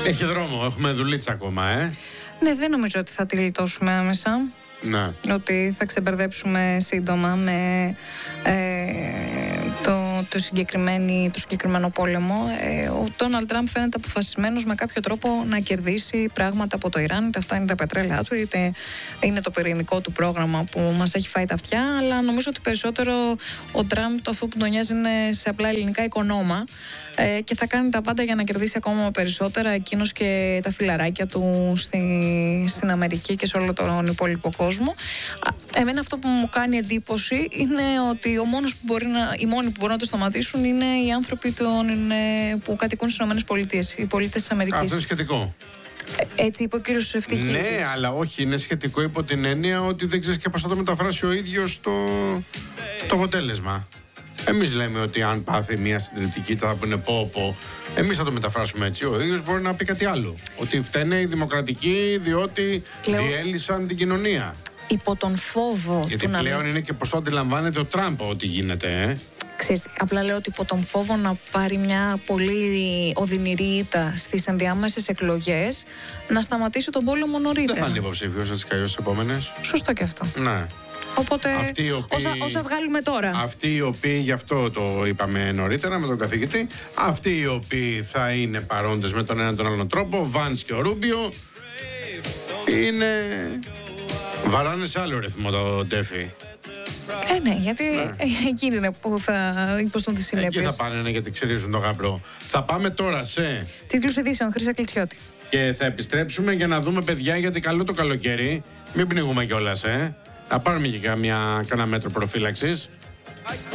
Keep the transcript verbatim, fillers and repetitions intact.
Έχει δρόμο, έχουμε δουλίτσα ακόμα, ε. Ναι, δεν νομίζω ότι θα τη γλιτώσουμε άμεσα. Ναι. Ότι θα ξεμπερδέψουμε σύντομα με ε, το, το, το συγκεκριμένο πόλεμο. Ε, ο Ντόναλντ Τραμπ φαίνεται αποφασισμένος με κάποιο τρόπο να κερδίσει πράγματα από το Ιράν, είτε αυτά είναι τα πετρέλαια του, είτε είναι το πυρηνικό του πρόγραμμα που μας έχει φάει τα αυτιά. Αλλά νομίζω ότι περισσότερο ο Τραμπ το αυτό που τον νοιάζει είναι σε απλά ελληνικά οικονόμα ε, και θα κάνει τα πάντα για να κερδίσει ακόμα περισσότερα εκείνος και τα φιλαράκια του στη, στην Αμερική και σε όλο τον υπόλοιπο κόσμο. Εμένα αυτό που μου κάνει εντύπωση είναι ότι ο μόνος που μπορεί να, οι μόνοι που μπορούν να το σταματήσουν είναι οι άνθρωποι των, που κατοικούν στις ΗΠΑ, οι πολίτες της Αμερικής. Αυτό είναι σχετικό. Ε, έτσι είπε ο κύριος Ευτυχίδης. Ναι, αλλά όχι, είναι σχετικό υπό την έννοια ότι δεν ξέρεις και πώς θα το μεταφράσει ο ίδιος το, το αποτέλεσμα. Εμείς λέμε ότι αν πάθει μια συντηρητική θα πούνε πω πω. Εμείς θα το μεταφράσουμε έτσι. Ο ίδιος μπορεί να πει κάτι άλλο. Ότι φταίνε οι δημοκρατικοί διότι Λέω... διέλυσαν την κοινωνία. Υπό τον φόβο. Γιατί του πλέον να... είναι και πώς το αντιλαμβάνεται ο Τραμπ ότι γίνεται, ε. Ξέρεις, απλά λέω ότι υπό τον φόβο να πάρει μια πολύ οδυνηρή ήττα στις ενδιάμεσες εκλογές, να σταματήσει τον πόλεμο νωρίτερα. Δεν θα είναι υποψήφιος έτσι κι αλλιώς στις επόμενες. Σωστό και αυτό. Ναι. Οπότε οποίοι, όσα, όσα βγάλουμε τώρα. Αυτοί οι οποίοι, γι' αυτό το είπαμε νωρίτερα με τον καθηγητή, αυτοί οι οποίοι θα είναι παρόντες με τον έναν τον άλλον τρόπο, ο Βάνς και ο Ρούμπιο, είναι... βαράνε σε άλλο ρυθμό το Ντέφι. Ε, ναι, γιατί ναι. Εκείνοι είναι που θα υποστούν τις συνέπειες. Εκεί θα πάνε, ναι, γιατί ξυρίζουν το γαμπρό. Θα πάμε τώρα σε... τίτλους ειδήσεων, Χρύσα Κλητσιώτη. Και θα επιστρέψουμε για να δούμε, παιδιά, γιατί καλό το καλοκαίρι. Μην πνιγούμε κιόλας, ε. Θα πάρουμε και καμιά, κανένα μέτρο προφύλαξης.